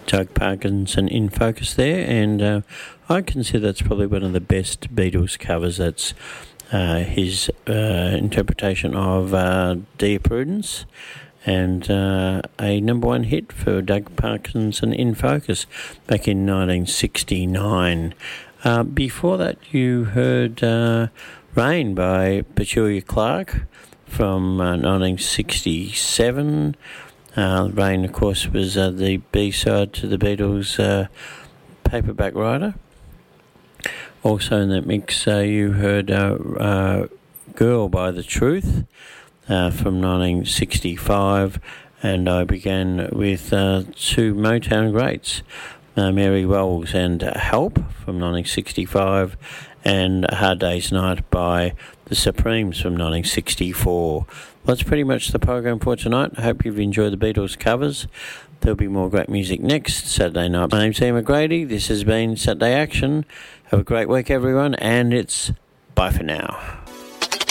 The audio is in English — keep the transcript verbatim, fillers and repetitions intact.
Doug Parkinson in focus there, and uh, I consider that's probably one of the best Beatles covers. That's uh, his uh, interpretation of uh, Dear Prudence, and uh, a number one hit for Doug Parkinson in focus back in nineteen sixty-nine. Uh, before that, you heard uh, Rain by Petula Clark from uh, nineteen sixty-seven. Uh, Rain, of course, was uh, the B-side to the Beatles' uh, Paperback Writer. Also in that mix, uh, you heard uh, uh, Girl by The Truth uh, from nineteen sixty-five, and I began with uh, two Motown greats, uh, Mary Wells and uh, Help from nineteen sixty-five, and A Hard Day's Night by The Supremes from nineteen sixty-four. Well, that's pretty much the program for tonight. I hope you've enjoyed the Beatles covers. There'll be more great music next Saturday night. My name's Ian McGrady. This has been Saturday Action. Have a great week, everyone, and it's bye for now.